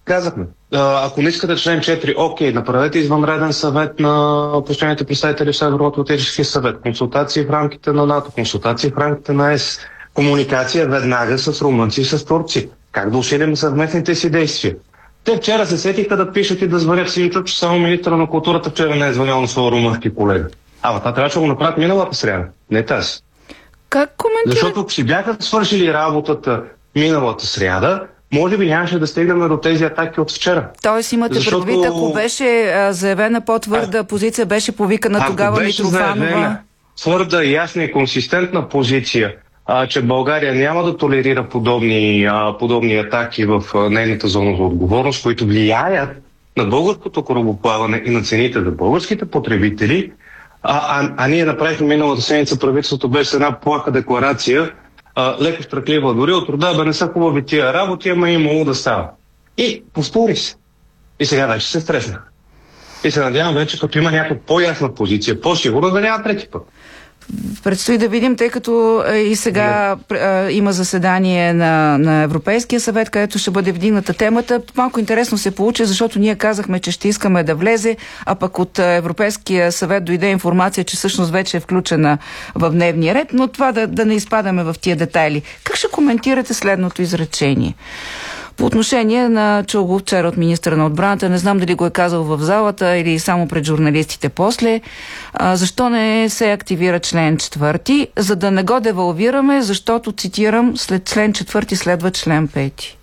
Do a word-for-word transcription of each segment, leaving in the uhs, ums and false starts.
Казахме. Ако не искате член четири, окей, направете извънреден съвет на постоянните представители в Североатлантическия съвет, консултации в рамките на НАТО, консултации в рамките на ЕС, комуникация веднага с румънци и с турци. Как да усилим съвместните си действия? Те вчера се сетиха да пишат и да звънят Симчо, че само министъра на културата вчера не е звънял на своя румънски колега. Ама това трябваше да го направят миналата сряда, не тази. Как коментирате? Защото ако си бяха свършили работата миналата сряда, може би нямаше да стигнем до тези атаки от вчера. Тоест имате Защото... предвид, ако беше а, заявена по-твърда а... позиция, беше повикана ако тогава Митрофанова? Ако беше заявена твърда, ясна и консистентна позиция, а, че България няма да толерира подобни, а, подобни атаки в а, нейната зона за отговорност, които влияят на българското корабоплаване и на цените за българските потребители, а, а, а ние направихме миналата седмица, правителството беше една плаха декларация, а, леко страхлива дори от рода, бе не са хубави тия работи, ама имало да става. И повтори се. И сега вече се стреснах. И се надявам вече, като има някаква по-ясна позиция, по-сигурна, да няма трети път. Предстои да видим, тъй като и сега а, има заседание на, на Европейския съвет, където ще бъде вдигната темата. Малко интересно се получи, защото ние казахме, че ще искаме да влезе, а пък от Европейския съвет дойде информация, че всъщност вече е включена в дневния ред, но това да, да не изпадаме в тия детайли. Как ще коментирате следното изречение? По отношение на чул го вчера от министъра на отбраната, не знам дали го е казал в залата или само пред журналистите после, а, защо не се активира член четвърти, за да не го девалвираме, защото, цитирам, след член четвърти следва член пети.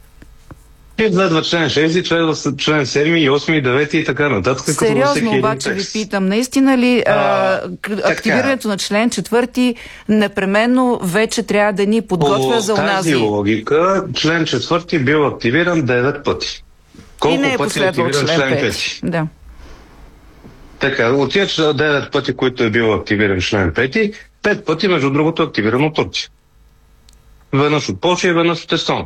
Следва член шести, следва член седми, осми, девети и така нататък. Сериозно обаче ви питам, наистина ли а, а, активирането на член четвърти непременно вече трябва да ни подготвя по за унази? По тази логика, член четвърти бил активиран девет пъти. Колко и не е пъти е активиран член пети? Да. Така, от тия девет пъти, които е бил активиран член пети, пет пъти, между другото, е активиран от Турция. Веднъж от Полша и веднъж от Естония.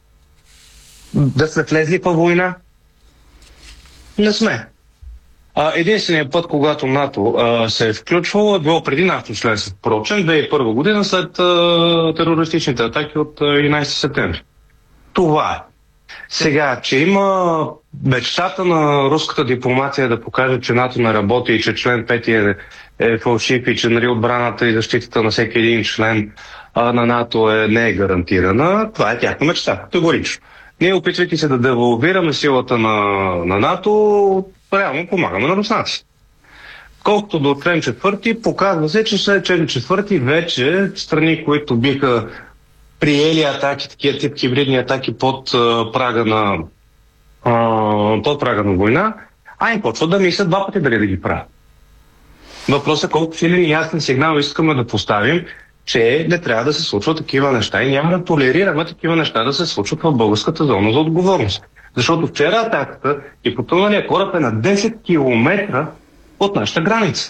Да сме влезли по война? Не сме. А, единственият път, когато НАТО а, се е включвало, е било преди нашето членство. Впрочем, две хиляди и първа година, след а, терористичните атаки от а, единайсети септември. Това е. Сега, че има мечтата на руската дипломация да покаже, че НАТО не работи и че член пети е, е фалшив и че нали, отбраната и защитата на всеки един член а, на НАТО е, не е гарантирана, това е тяхна мечта. Категорично. Ние, опитвайки се да девалвираме силата на, на НАТО, реално помагаме на руснаци. Колкото до член четвърти, показва се, че след член четвърти вече страни, които биха приели атаки, такива тип хибридни атаки под а, прага на а, под прага на война, а им почват да мислят два пъти дали да ги правят. Въпросът е колко силен и ясен сигнал искаме да поставим, че не трябва да се случват такива неща и няма да толерираме такива неща да се случват в българската зона за отговорност. Защото вчера атаката и потъналия кораб е на десет километра от нашата граница.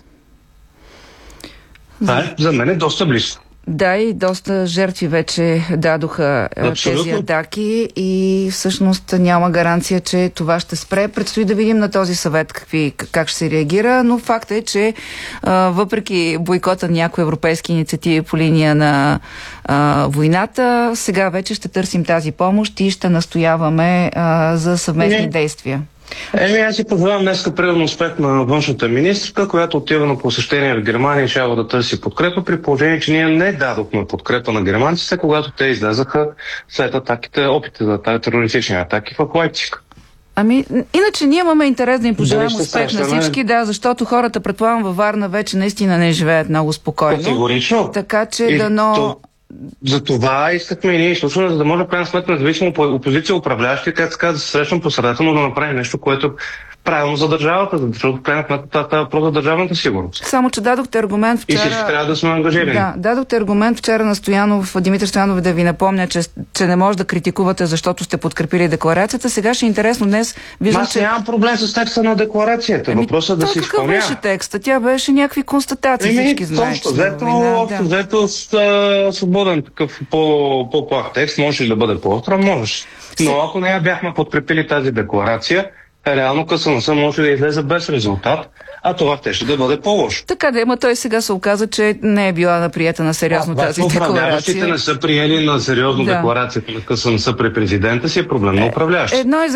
Това е за мен е доста близко. Да, и доста жертви вече дадоха Абсолютно. тези атаки и всъщност няма гаранция, че това ще спре. Предстои да видим на този съвет какви, как ще се реагира, но факт е, че а, въпреки бойкота на някои европейски инициативи по линия на а, войната, сега вече ще търсим тази помощ и ще настояваме а, за съвместни Не. действия. Еми, аз си позволявам днеска преден успех на външната министрка, която отива на посещение в Германия и ще да търси подкрепа, при положение, че ние не дадохме подкрепа на германците, когато те излязаха след атаките, опитите за тази терористични атаки в Лайпциг. Ами, иначе ние имаме интерес да им пожелаем да успех срещаме. на всички, да, защото хората, предполагам, във Варна вече наистина не живеят много спокойно. Категорично. Така че и дано... То... За това искахме и ние изслушване, за да може в крайна сметка, независимо по опозиция, управляващи, как се казва, да се срещам по средата, но да направим нещо, което е правилно за държавата, защото в крайна сметка това е просто държавната сигурност. Само, че дадохте аргумент вчера... И всички трябва да сме ангажирани. Да, дадохте аргумент вчера на Стоянов, Димитър Стоянов, да ви напомня, че, че не може да критикувате, защото сте подкрепили декларацията. Сега ще е интересно днес... Виждам, Аз че... нямам проблем с текста на декларацията. Еми, въпросът е да се изпълнява. Какъв беше текста? Тя беше някакви констатации, Еми, всички знаят. Общо взето да. свободен такъв по, по-плах текст, може ли да бъде по-остра? Можеш. Но ако не я бяхме подкрепили тази декларация, реално КСНС може да излезе без резултат, а това ще, ще да бъде по-лошо. Така да, ама той сега се оказа, че не е била наприета на сериозно а, тази декларация. Управляващите не са приели на сериозно да. декларацията на КСНС при президента си, е проблем на управляващите. Едно